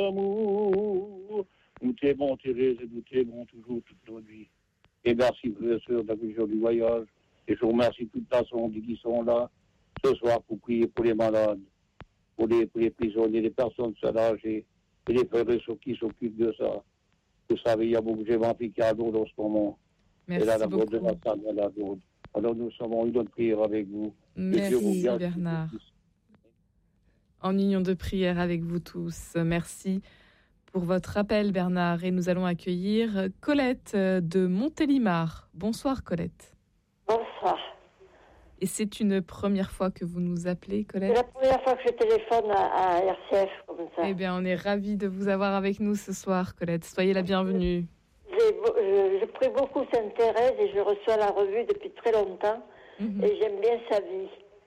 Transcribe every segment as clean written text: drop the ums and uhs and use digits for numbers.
Amour, nous t'aimons Thérèse et nous t'aimons toujours toute notre vie. Et merci frères et sœurs de la vision du voyage. Et je vous remercie toute la sonde qui sont là ce soir pour prier pour les malades, pour les prisonniers, les personnes seules âgées et les frères et sœurs qui s'occupent de ça. Vous savez, il y a beaucoup de gens qui à Lourdes en ce moment. Merci et là, la beaucoup. de la salle de la Lourdes. Alors nous sommes en union de prière avec vous. Merci Bernard. En union de prière avec vous tous. Merci pour votre appel Bernard. Et nous allons accueillir Colette de Montélimar. Bonsoir Colette. Bonsoir. Et c'est une première fois que vous nous appelez, Colette? C'est la première fois que je téléphone à RCF comme ça. Eh bien, on est ravis de vous avoir avec nous ce soir, Colette. Soyez la bienvenue. Je prie beaucoup Sainte-Thérèse et je reçois la revue depuis très longtemps. Et j'aime bien sa vie.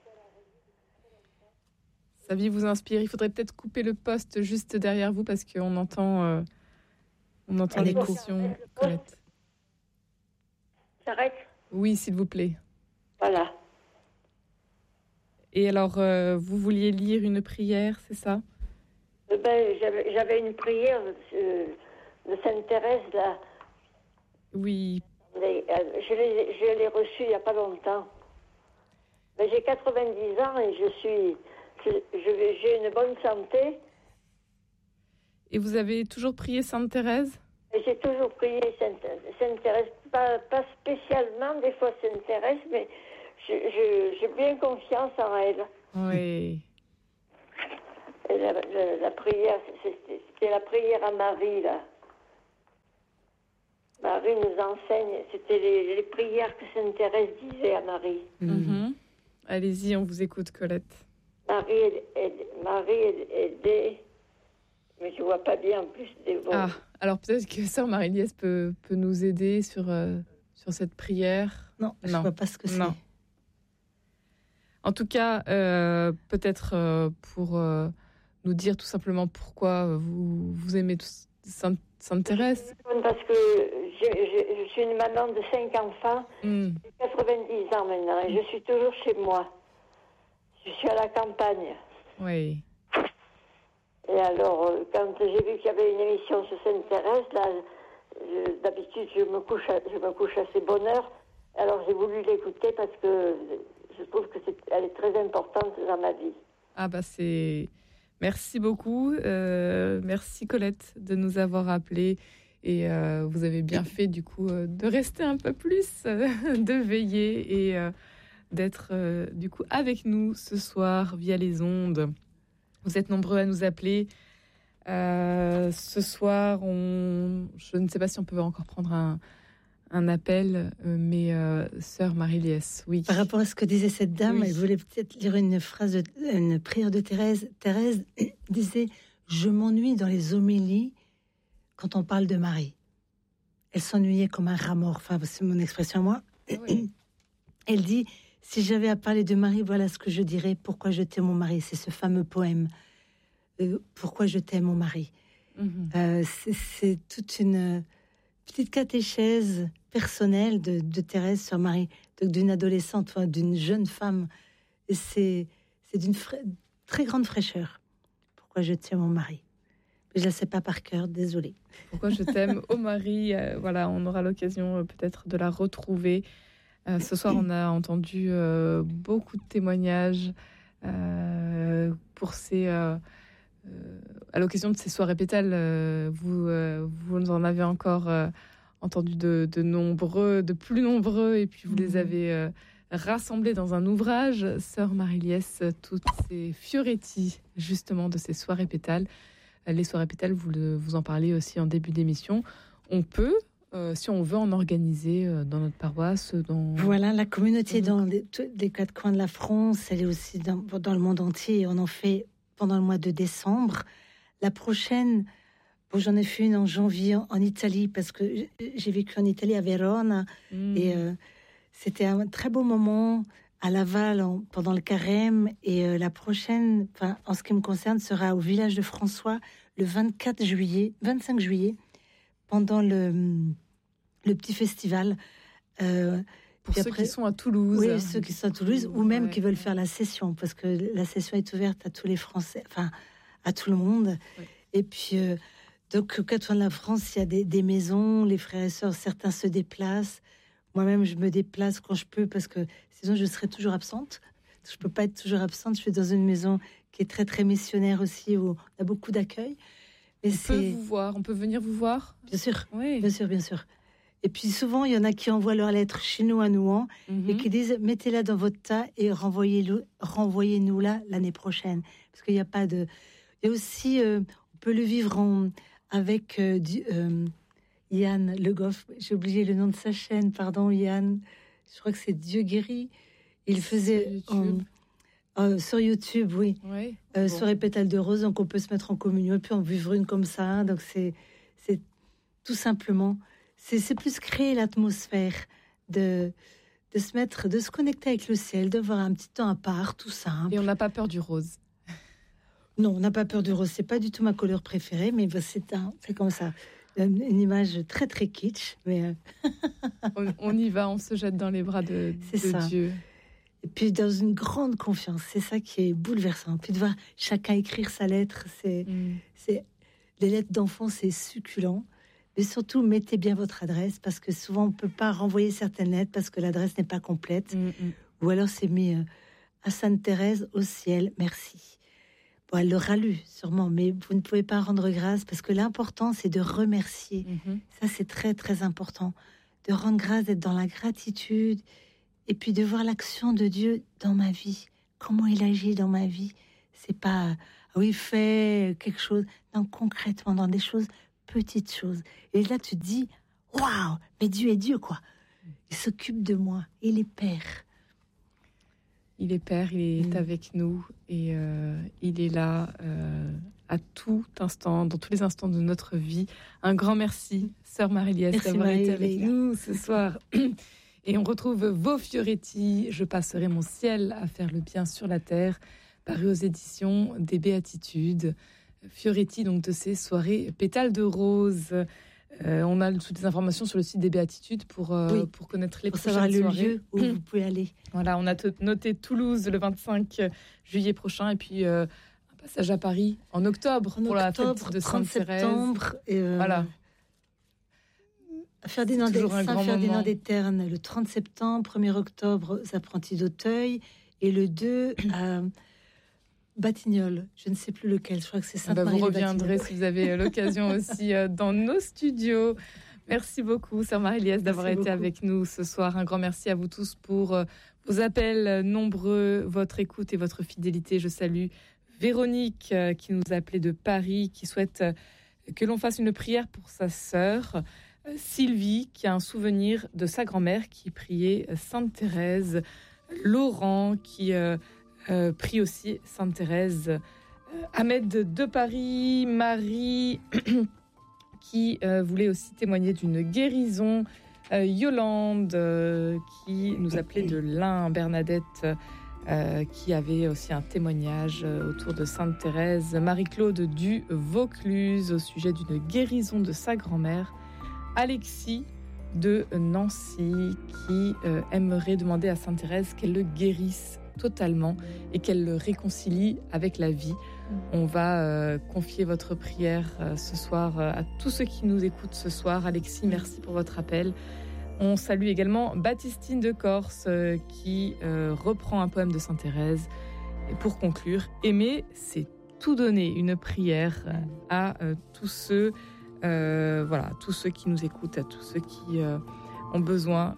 Sa vie vous inspire. Il faudrait peut-être couper le poste juste derrière vous parce qu'on entend, l'émission, Colette. J'arrête ? Oui, s'il vous plaît. Voilà. Et alors, vous vouliez lire une prière, c'est ça? J'avais une prière de Sainte-Thérèse, là. Oui. Je l'ai reçue il n'y a pas longtemps. Mais j'ai 90 ans et j'ai une bonne santé. Et vous avez toujours prié Sainte-Thérèse? Et j'ai toujours prié Sainte-Thérèse, pas spécialement des fois Sainte-Thérèse, mais j'ai bien confiance en elle. Oui. Et la prière, c'était la prière à Marie, là. Marie nous enseigne, c'était les prières que Sainte-Thérèse disait à Marie. Allez-y, on vous écoute, Colette. Marie aidait, mais je vois pas bien en plus des mots. Ah, alors peut-être que sœur Marie-Liesse peut nous aider sur cette prière. Non, je vois pas ce que c'est. Non. En tout cas, peut-être pour nous dire tout simplement pourquoi vous aimez Sainte-Thérèse. Parce que je suis une maman de 5 enfants, j'ai 90 ans maintenant, et je suis toujours chez moi. Je suis à la campagne. Oui. Et alors, quand j'ai vu qu'il y avait une émission sur Sainte-Thérèse, là, d'habitude, je me couche assez bonne heure. Alors, j'ai voulu l'écouter parce que je trouve qu'elle est très importante dans ma vie. Ah bah c'est... Merci beaucoup. Merci Colette de nous avoir appelés. Et vous avez bien fait du coup de rester un peu plus, de veiller et d'être du coup avec nous ce soir via les ondes. Vous êtes nombreux à nous appeler. Ce soir, je ne sais pas si on peut encore prendre un appel, mais sœur Marie-Liesse, oui. Par rapport à ce que disait cette dame, Oui. elle voulait peut-être lire une prière de Thérèse. Thérèse disait « Je m'ennuie dans les homélies quand on parle de Marie ». Elle s'ennuyait comme un rat mort. Enfin, c'est mon expression à moi. Oui. Elle dit « Si j'avais à parler de Marie, voilà ce que je dirais. Pourquoi je t'aime, mon mari ?» C'est ce fameux poème. Pourquoi je t'aime, mon mari. C'est toute une petite catéchèse personnelle de Thérèse sur Marie, d'une adolescente, enfin, d'une jeune femme. Et c'est d'une très grande fraîcheur. Pourquoi je t'aime, mon mari. Je ne la sais pas par cœur, désolée. Pourquoi je t'aime, ô Marie. Voilà, on aura l'occasion peut-être de la retrouver. Ce soir, on a entendu beaucoup de témoignages pour ces... à l'occasion de ces soirées pétales, vous en avez encore entendu de plus nombreux, et puis vous les avez rassemblés dans un ouvrage, sœur Marie-Liesse, toutes ces fioretti, justement, de ces soirées pétales. Les soirées pétales, vous en parlez aussi en début d'émission. On peut, si on veut en organiser dans notre paroisse. Voilà, la communauté dans les quatre coins de la France, elle est aussi dans le monde entier. On en fait pendant le mois de décembre. La prochaine, j'en ai fait une en janvier en Italie, parce que j'ai vécu en Italie, à Vérone, et c'était un très beau moment à Laval pendant le carême. Et la prochaine, en ce qui me concerne, sera au village de François le 25 juillet, pendant le petit festival. Pour ceux qui sont à Toulouse. Oui, ceux qui sont à Toulouse, ou même qui veulent faire la session, parce que la session est ouverte à tous les Français, enfin, à tout le monde. Ouais. Et puis, donc, quand on est en France, il y a des maisons, les frères et sœurs, certains se déplacent. Moi-même, je me déplace quand je peux parce que sinon, je serais toujours absente. Je ne peux pas être toujours absente. Je suis dans une maison qui est très, très missionnaire aussi, où on a beaucoup d'accueil. Mais on peut venir vous voir. Bien sûr, oui. Bien sûr, bien sûr. Et puis souvent, il y en a qui envoient leurs lettres chez nous à Nouan et qui disent mettez-la dans votre tas et renvoyez-nous-la l'année prochaine. Parce qu'il n'y a pas de... Il y a aussi, on peut le vivre avec Yann Le Goff. J'ai oublié le nom de sa chaîne, pardon Yann. Je crois que c'est Dieu guérit. Il faisait sur YouTube, oui. Sur les pétales de rose, donc on peut se mettre en communion et puis en vivre une comme ça. Hein, donc c'est tout simplement... C'est plus créer l'atmosphère de se connecter avec le ciel, de voir un petit temps à part, tout simple. Et on n'a pas peur du rose. Non, on n'a pas peur du rose. C'est pas du tout ma couleur préférée, mais c'est comme ça. Une image très très kitsch, mais on y va, on se jette dans les bras de Dieu. Et puis dans une grande confiance, c'est ça qui est bouleversant. Puis de voir chacun écrire sa lettre, c'est les lettres d'enfants, c'est succulent. Mais surtout, mettez bien votre adresse parce que souvent, on ne peut pas renvoyer certaines lettres parce que l'adresse n'est pas complète. Ou alors, c'est mis à Sainte-Thérèse au ciel, merci. Bon, elle l'aura lu, sûrement, mais vous ne pouvez pas rendre grâce parce que l'important, c'est de remercier. Ça, c'est très, très important. De rendre grâce, d'être dans la gratitude et puis de voir l'action de Dieu dans ma vie. Comment il agit dans ma vie. C'est pas, oui, il fait quelque chose. Non, concrètement, dans des choses... petites choses. Et là, tu te dis, waouh, mais Dieu est Dieu, quoi. Il s'occupe de moi. Il est Père. Il est Père, il est avec nous et il est là à tout instant, dans tous les instants de notre vie. Un grand merci, Sœur Marie-Liesse, d'avoir été avec nous ce soir. Et on retrouve vos Fioretti, Je passerai mon ciel à faire le bien sur la terre, paru aux éditions des Béatitudes. Fioretti, donc de ces soirées pétales de rose. On a toutes les informations sur le site des Béatitudes pour connaître les prochaines soirées. Pour savoir le lieu où vous pouvez aller. Voilà, on a noté Toulouse le 25 juillet prochain et puis un passage à Paris en octobre pour la fête de Sainte-Thérèse. Septembre. Voilà. Saint-Ferdinand des Ternes le 30 septembre, 1er octobre, aux Apprentis d'Auteuil et le 2 à Batignolles, je ne sais plus lequel, je crois que c'est Sainte-Marie. Vous reviendrez si vous avez l'occasion aussi dans nos studios. Merci beaucoup, Sœur Marie-Liesse, d'avoir été avec nous ce soir. Un grand merci à vous tous pour vos appels nombreux, votre écoute et votre fidélité. Je salue Véronique qui nous a appelé de Paris, qui souhaite que l'on fasse une prière pour sa sœur Sylvie, qui a un souvenir de sa grand-mère qui priait Sainte-Thérèse. Laurent qui... prie aussi Sainte-Thérèse, Ahmed de Paris, Marie qui voulait aussi témoigner d'une guérison, Yolande qui nous appelait de l'Ain, Bernadette qui avait aussi un témoignage autour de Sainte-Thérèse, Marie-Claude du Vaucluse au sujet d'une guérison de sa grand-mère, Alexis de Nancy qui aimerait demander à Sainte-Thérèse qu'elle le guérisse totalement et qu'elle le réconcilie avec la vie. On va confier votre prière ce soir à tous ceux qui nous écoutent ce soir. Alexis, merci pour votre appel. On salue également Baptistine de Corse qui reprend un poème de Sainte-Thérèse. Et pour conclure, aimer, c'est tout donner. Une prière à tous ceux tous ceux qui nous écoutent, à tous ceux qui ont besoin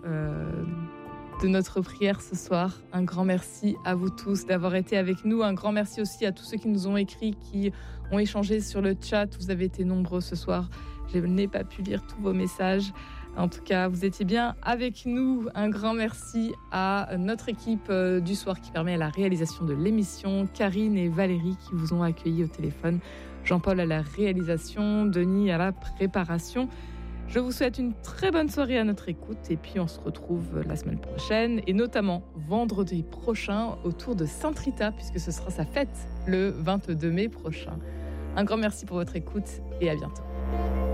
de notre prière ce soir. Un grand merci à vous tous d'avoir été avec nous. Un grand merci aussi à tous ceux qui nous ont écrit, qui ont échangé sur le chat. Vous avez été nombreux ce soir. Je n'ai pas pu lire tous vos messages. En tout cas, vous étiez bien avec nous. Un grand merci à notre équipe du soir qui permet la réalisation de l'émission. Karine et Valérie qui vous ont accueillis au téléphone. Jean-Paul à la réalisation. Denis à la préparation. Je vous souhaite une très bonne soirée à notre écoute et puis on se retrouve la semaine prochaine et notamment vendredi prochain autour de Sainte Rita puisque ce sera sa fête le 22 mai prochain. Un grand merci pour votre écoute et à bientôt.